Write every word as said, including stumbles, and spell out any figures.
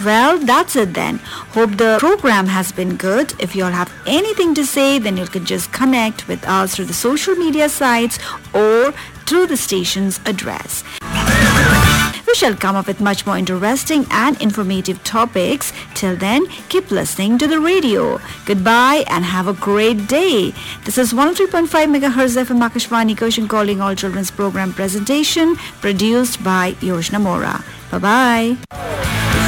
Well, that's it then. Hope the program has been good. If you all have anything to say, then you can just connect with us through the social media sites or through the station's address. We shall come up with much more interesting and informative topics. Till then, keep listening to the radio. Goodbye and have a great day. This is one oh three point five megahertz F M Akashvani Koshin Calling All Children's Program presentation produced by Yojna Mora. Bye-bye.